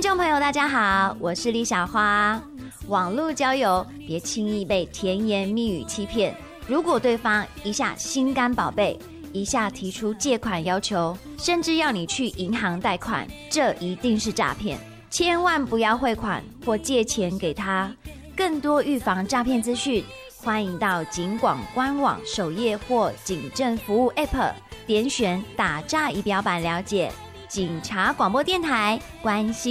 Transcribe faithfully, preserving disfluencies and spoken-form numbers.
众朋友大家好，我是李小花。网络交友别轻易被甜言蜜语欺骗，如果对方一下心肝宝贝，一下提出借款要求，甚至要你去银行贷款，这一定是诈骗，千万不要汇款或借钱给他。更多预防诈骗资讯，欢迎到警广官网首页或警政服务 A P P 点选打诈仪表板了解。警察广播电台，关心